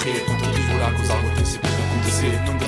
correr, com todos os buracos algo tem sempre de acontecer. Não